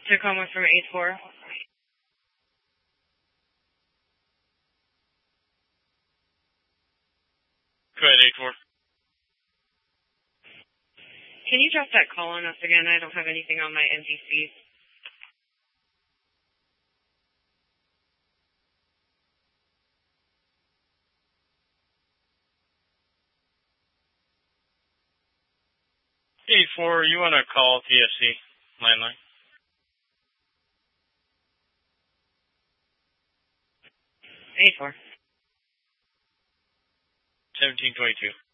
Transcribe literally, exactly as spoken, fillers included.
Tacoma from eight four. Go ahead, eight four. Can you drop that call on us again? I don't have anything on my N T Cs. eight four, you want to call T F C landline? eight four. seventeen twenty-two.